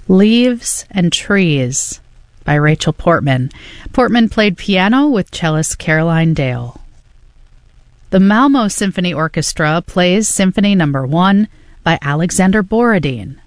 Leaves and Trees by Rachel Portman. Portman played piano with cellist Caroline Dale. The Malmo Symphony Orchestra plays Symphony No. 1 by Alexander Borodin.